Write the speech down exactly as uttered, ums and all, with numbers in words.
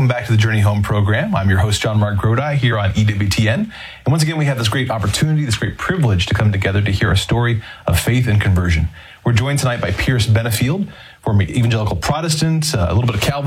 Welcome back to the Journey Home program. I'm your host, John Mark Grodi, here on E W T N. And once again, we have this great opportunity, this great privilege to come together to hear a story of faith and conversion. We're joined tonight by Pierce Benefield, former evangelical Protestant, uh, a little bit of Calvin.